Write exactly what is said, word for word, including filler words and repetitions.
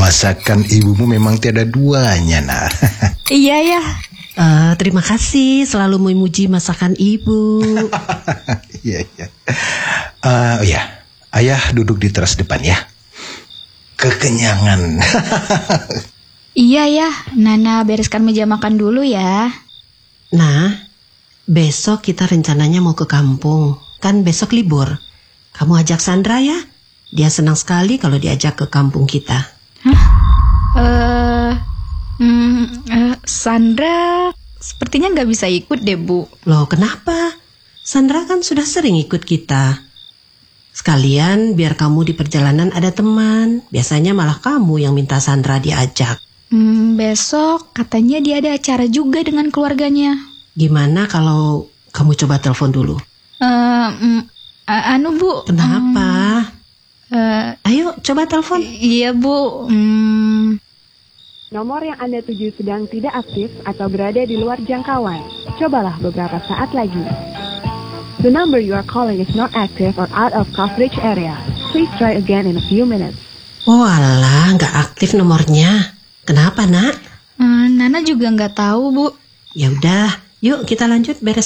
Masakan ibumu memang tiada duanya, Nak. Iya ya. Uh, terima kasih selalu memuji masakan ibu. Iya, iya. Uh, oh ya, ayah duduk di teras depan ya. Kekenyangan. Iya ya, Nana bereskan meja makan dulu ya. Nah, besok kita rencananya mau ke kampung. Kan besok libur. Kamu ajak Sandra ya. Dia senang sekali kalau diajak ke kampung kita. Hah? Uh, mm, uh, Sandra sepertinya nggak bisa ikut deh, Bu. Loh, kenapa? Sandra kan sudah sering ikut kita. Sekalian biar kamu di perjalanan ada teman. Biasanya malah kamu yang minta Sandra diajak. Hmm, besok katanya dia ada acara juga dengan keluarganya. Gimana kalau kamu coba telepon dulu? Uh, mm, uh, anu Bu. Kenapa? Um, uh, Ayo coba telepon. Iya Bu. Hmm. Nomor yang Anda tuju sedang tidak aktif atau berada di luar jangkauan. Cobalah beberapa saat lagi. The number you are calling is not active or out of coverage area. Please try again in a few minutes. Oh alah, nggak aktif nomornya. Kenapa, Nak? Uh, Nana juga nggak tahu, Bu. Ya udah, yuk kita lanjut beres